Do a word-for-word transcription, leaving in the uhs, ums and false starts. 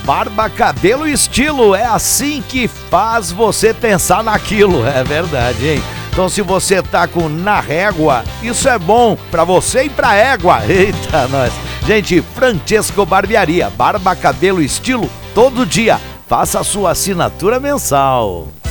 Barba, cabelo e estilo, é assim que faz você pensar naquilo, é verdade, hein? Então se você tá com na régua, isso é bom pra você e pra égua. Eita, nós. Gente, Francesco Barbearia, barba, cabelo e estilo todo dia. Faça a sua assinatura mensal.